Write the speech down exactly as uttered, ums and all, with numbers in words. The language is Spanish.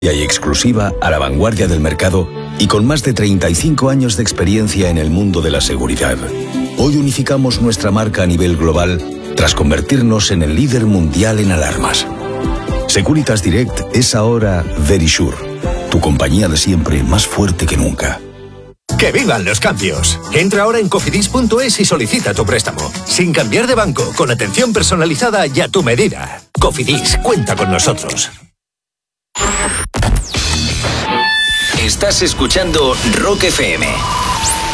y exclusiva a la vanguardia del mercado y con más de treinta y cinco años de experiencia en el mundo de la seguridad. Hoy unificamos nuestra marca a nivel global tras convertirnos en el líder mundial en alarmas. Securitas Direct es ahora Verisure, tu compañía de siempre más fuerte que nunca. ¡Que vivan los cambios! Entra ahora en cofidis punto es y solicita tu préstamo. Sin cambiar de banco, con atención personalizada y a tu medida. Cofidis, cuenta con nosotros. Estás escuchando Rock F M.